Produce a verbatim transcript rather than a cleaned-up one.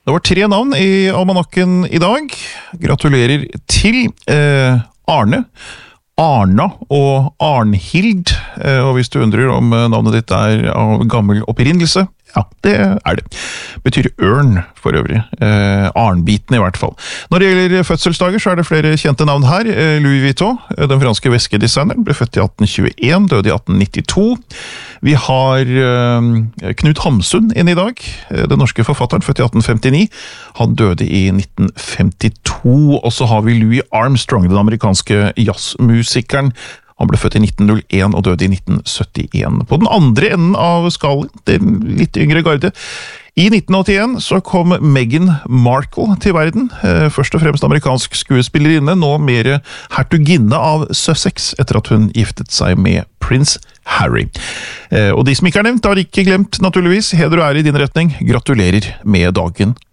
Det var tre navn i almanakken i dag. Gratulerer til eh, Arne, Arna og Arnhild. Eh, og hvis du undrer om navnet ditt er av gammel opprinnelse, ja, det er det. Betyr ørn for øvrig. Eh, Arnbiten i hvert fall. Når det gjelder fødselsdager, så er det flere kjente navn her. Eh, Louis Vuitton, den franske veskedesigneren, ble født i atten tjueen, døde i atten nittito. Vi har eh, Knut Hamsun inne i dag, den norske forfatteren, født i atten femtini. Han døde i nitten femtito. Og så har vi Louis Armstrong, den amerikanske jazzmusikeren. Han ble født i nitten null en og døde i nitten syttien. På den andre enden av skalaen, det litt yngre garde, i nitten åttien så kom Meghan Markle til verden. Først og fremst amerikansk skuespillerinne, nå mer hertuginne av Sussex, etter at hun giftet seg med prins Harry. Og de som ikke er nevnt, har ikke glemt naturligvis. Heder og ære i din retning. Gratulerer med dagen.